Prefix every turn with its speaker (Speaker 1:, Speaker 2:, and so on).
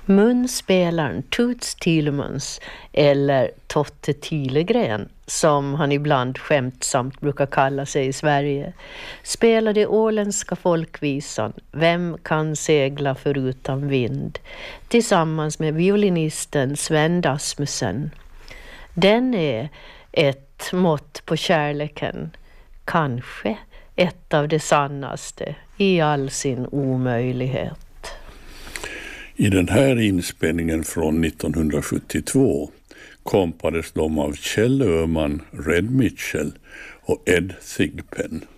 Speaker 1: Munspelaren Toots Thielemans, eller Totte Thilegren som han ibland skämtsamt brukar kalla sig i Sverige, spelade åländska folkvisan Vem kan segla förutan vind tillsammans med violinisten Sven Dasmussen. Den är ett mått på kärleken, kanske ett av det sannaste i all sin omöjlighet.
Speaker 2: I den här inspelningen från 1972 kompades de av Kjell Öhman, Red Mitchell och Ed Thigpen.